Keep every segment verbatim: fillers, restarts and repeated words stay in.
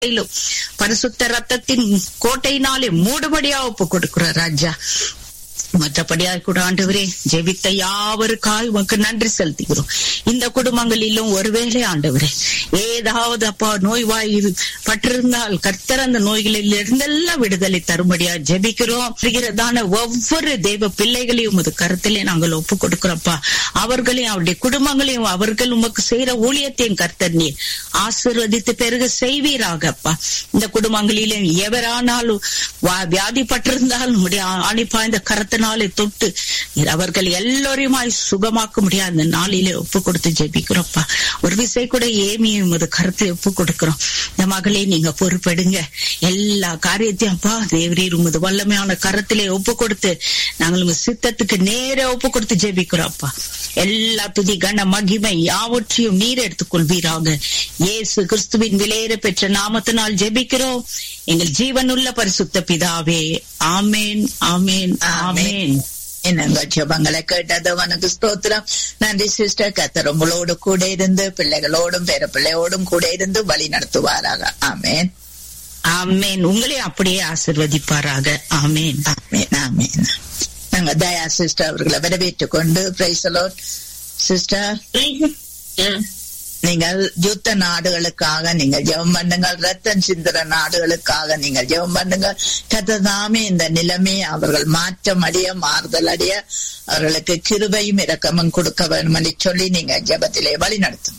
பரிசுத்த ரத்தத்தின் கோட்டையினாலே மூடுபடியா ஒப்பு கொடுக்கிற ராஜா. மற்றபடியா கூட ஆண்டவரே ஜெபித்த யாவருக்காய் உமக்கு நன்றி செலுத்துகிறோம். இந்த குடும்பங்களிலும் ஒருவேளை ஆண்டவரே ஏதாவது அப்பா நோய்வாய் பட்டிருந்தால் கர்த்தர் அந்த நோய்களில் இருந்தெல்லாம் விடுதலை தரும்படியா ஜெபிக்கிறோம். ஒவ்வொரு தெய்வ பிள்ளைகளையும் உமது கருத்திலே நாங்கள் ஒப்பு கொடுக்கிறோம்ப்பா. அவர்களையும் அவருடைய குடும்பங்களையும் அவர்கள் உமக்கு செய்யற ஊழியத்தையும் கர்த்தர் நீர் ஆசீர்வதித்து பெருக செய்வீராக அப்பா. இந்த குடும்பங்களிலும் எவரானாலும் வியாதிப்பட்டிருந்தால் உம்முடைய ஆணிப்பா இந்த கருத்தை நாளை தொட்டு அவர்கள் எல்லோரையுமாய் சுகமாக்க முடியாது அந்த நாளிலே ஒப்பு கொடுத்து ஜெபிக்கிறோம்ப்பா. ஒரு விசை கூட ஏமியும் ஒரு கருத்தை ஒப்பு கொடுக்கிறோம். இந்த மகளே நீங்க பொறுப்பெடுங்க, எல்லா காரியத்தையும் அப்பா தேவரீர் உமது வல்லமையான கரத்திலே ஒப்பு கொடுத்து நாங்கள் உங்க சித்தத்துக்கு நேர ஒப்பு கொடுத்து ஜெபிக்கிறோம்ப்பா. எல்லா துதி கன மகிமை யாவற்றையும் நீர் எடுத்துக் கொள்வீராக. இயேசு கிறிஸ்துவின் விலையேற பெற்ற நாமத்தினால் ஜெபிக்கிறோம் எங்கள் ஜீவனுள்ள பரிசுத்த பிதாவே. ஆமேன், ஆமேன், ஆமேன். என்னங்க ஜெபங்களை கேட்டது உனக்கு ஸ்தோத்திரம். நன்றி சிஸ்டர். கர்த்தர் உங்களோடு கூட இருந்து பிள்ளைகளோடும் பேர பிள்ளையோடும் கூட இருந்து வழி நடத்துவாராக. ஆமேன், ஆமேன். உங்களே அப்படியே ஆசீர்வதிப்பாராக. ஆமேன், ஆமேன், ஆமேன். நாங்க தயா சிஸ்டர் அவர்களை வரவேற்றுக் கொண்டு பிரைஸ் தி லார்ட். சிஸ்டர், நீங்கள் யுத்த நாடுகளுக்காக நீங்கள் ஜெபம் பண்ணுங்கள். ரத்தம் சிந்துற நாடுகளுக்காக நீங்கள் ஜெபம் பண்ணுங்கள். கர்த்தர்தாமே இந்த நிலைமை அவர்கள் மாற்றம் அடைய மாறுதல் அடைய அவர்களுக்கு கிருபையும் இரக்கமும் கொடுக்க வேண்டும் என்று சொல்லி நீங்க ஜெபத்திலே வழி நடத்தும்.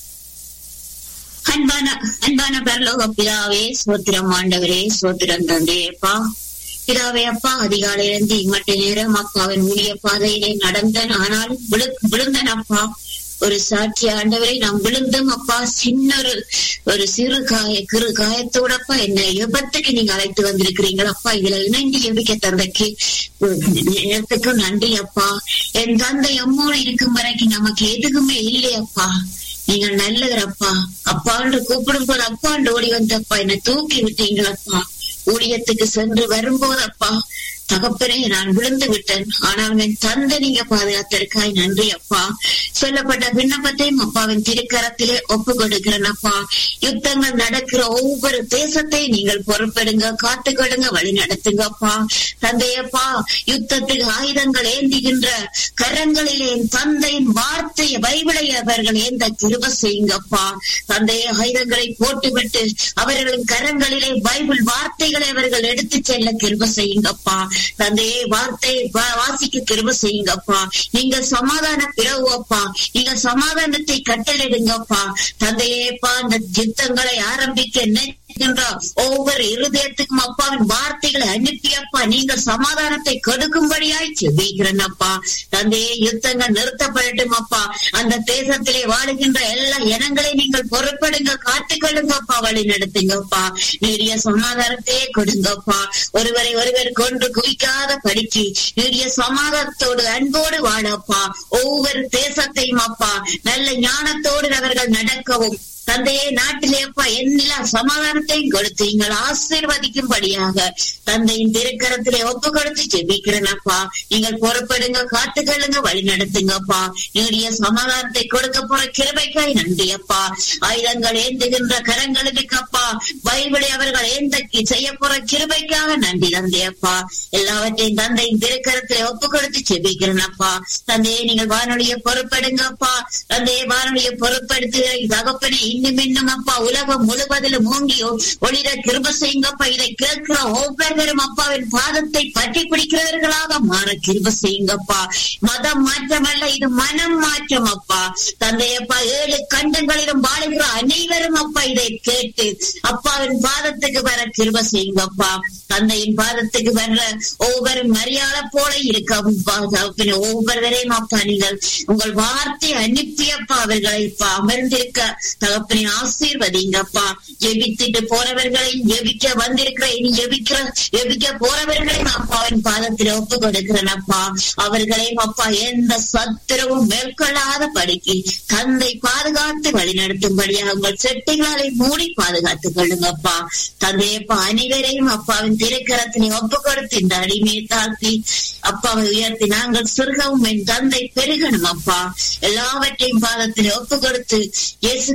அன்பான அன்பான பரலோக பிதாவே, சோத்திரம் ஆண்டவரே, சோத்திரம் தந்தையப்பா. பிதாவே அப்பா, அதிகாலையிலிருந்து இம்மட்ட நேரம் அப்பாவின் ஊழிய பாதையிலே நடந்தன், ஆனாலும் விழுந்தன் அப்பா. ஒரு சாட்சி ஆண்டவரை நாம் விழுந்தும் அப்பா சின்ன ஒரு ஒரு சிறு காய கிரு காயத்தோடப்பா என்ன விபத்துக்கு நீங்க அழைத்து வந்திருக்கிறீங்களா அப்பா. இதுல இணைந்து எம்பிக்க தந்தக்கு நேரத்துக்கும் நன்றி அப்பா. என் தந்தை அம்மோடு இருக்கும் வரைக்கும் நமக்கு எதுக்குமே இல்லையப்பா. நீங்க நல்லவரப்பா. அப்பான்னு கூப்பிடும் போது அப்பாண்டு ஓடி வந்தப்பா என்னை தூக்கி விட்டீங்களப்பா. ஊழியத்துக்கு சென்று வரும்போது அப்பா தகப்பனே நான் விழுந்து விட்டேன், ஆனால் என் தந்தை நீங்க பாதுகாத்திருக்காய் நன்றி அப்பா. சொல்லப்பட்ட விண்ணப்பத்தையும் அப்பாவின் திருக்கரத்திலே ஒப்பு கொடுக்கிறேன் அப்பா. யுத்தங்கள் நடக்கிற ஒவ்வொரு தேசத்தையும் நீங்கள் பொறுப்பெடுங்க, காத்துக்கொடுங்க, வழி நடத்துங்க அப்பா. தந்தையப்பா, யுத்தத்துக்கு ஆயுதங்கள் ஏந்துகின்ற கரங்களிலே என் தந்தையின் வார்த்தையை பைபிளை அவர்கள் ஏந்த கிருபை செய்யுங்கப்பா. தந்தைய ஆயுதங்களை போட்டுவிட்டு அவர்களின் கரங்களிலே பைபிள் வார்த்தைகளை அவர்கள் எடுத்து செல்ல கிருபை செய்யுங்கப்பா. தந்தையே வார்த்தையை வாசிக்க கிருபை செய்யுங்கப்பா. நீங்க சமாதான பிறகு அப்பா, நீங்க சமாதானத்தை கட்டளிடுங்கப்பா. தந்தையேப்பா, இந்த யுத்தங்களை ஆரம்பிக்க ஒவ்வொரு இருதயத்துக்கும் அப்பாவின் வார்த்தைகளை அனுப்பியப்பா நீங்க சமாதானத்தை கொடுக்கும்படியாய் செபிக்கிறேன் அப்பா. தந்தையே, யுத்தங்கள் நிறுத்தப்படட்டும் அப்பா. அந்த தேசத்திலே வாழுகின்ற எல்லா இனங்களையும் நீங்கள் பொறுப்படுங்க, காத்துக்கொள்ளுங்கப்பா, வழி நடத்துங்கப்பா. நீடிய சமாதானத்தையே கொடுங்கப்பா. ஒருவரை ஒருவர் கொன்று குவிக்காத படிச்சு நீடிய சமாதானத்தோடு அன்போடு வாழப்பா. ஒவ்வொரு தேசத்தையும் அப்பா நல்ல ஞானத்தோடு அவர்கள் நடக்கவும் தந்தையே, நாட்டிலே அப்பா எல்லா சமாதானத்தையும் கொடுத்து நீங்கள் ஆசீர்வதிக்கும்படியாக தந்தையின் திருக்கரத்திலே ஒப்பு கொடுத்து ஜெபிக்கிறேன் அப்பா. நீங்கள் பொறுப்படுங்க, காத்துக்கொள்ளுங்க, வழி நடத்துங்கப்பா. நீடிய சமாதானத்தை கொடுக்க போற கிருபைக்காய் நன்றி அப்பா. ஆயுதங்கள் ஏந்துகின்ற கரங்களுக்கு அப்பா பைபிளை அவர்கள் ஏந்த செய்ய போற கிருபைக்காக நன்றி தந்தையப்பா. எல்லாவற்றையும் தந்தையின் திருக்கரத்திலே ஒப்பு கொடுத்து ஜெபிக்கிறேன் அப்பா. தந்தையை நீங்கள் வானொலியை பொறுப்படுங்கப்பா. தந்தையை வானொலியை பொறுப்படுத்துகிற தகப்பனை இன்னும் இன்னும் அப்பா உலகம் முழுவதிலும் மூங்கியோ ஒளிர கிருபை செய்யுங்கப்பா. இதை கேட்கிற ஒவ்வொருவரும் அப்பாவின் பாதத்தை பற்றி பிடிக்கிறவர்களாக மாற கிருபை செய்யுங்கப்பா. மதம் மாற்றம் அல்ல, இது மனம் மாற்றம் அப்பா. தந்தையப்பா, ஏழு கண்டங்களிலும் வாழுகிற அனைவரும் அப்பா இதை கேட்டு அப்பாவின் பாதத்துக்கு வர கிருபை செய்யுங்கப்பா. தந்தையின் பாதத்துக்கு வர்ற ஒவ்வொரு மரியாத போல இருக்கவும் ஒவ்வொருவரையும் அப்பா நீங்கள் உங்கள் வார்த்தை அனுப்பியப்பா அவர்களை இப்ப அமர்ந்திருக்க தகப்பனை ஆசீர்வதிங்கப்பா. ஜெபித்துட்டு போறவர்களையும் ஜெபிக்க வந்திருக்கிற இனி ஜெபிக்கிற ஜெபிக்க போறவர்களையும் அப்பாவின் பாதத்தில் ஒப்பு கொடுக்கிறேன் அப்பா. அவர்களையும் அப்பா எந்த சத்துரவும் மேற்கொள்ளாத படிக்கு தந்தை பாதுகாத்து வழி நடத்தும்படியாக உங்கள் செட்டிகளை மூடி பாதுகாத்துக் கொள்ளுங்கப்பா. தந்தையப்பா, அனைவரையும் அப்பாவின் திருக்கரத்தினை ஒப்பு கொடுத்து இந்த அடிமையை தாழ்த்தி அப்பாவை உயர்த்தி நாங்கள் சொர்க்கவும் என் தந்தை பெருகணும் அப்பா. எல்லாவற்றையும் பாதத்திலே ஒப்பு கொடுத்து இயேசு கிறிஸ்துவை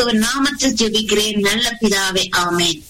இயேசுவின் நாமத்தில் ஜெபிக்கிறேன் நல்ல பிதாவே, ஆமென்.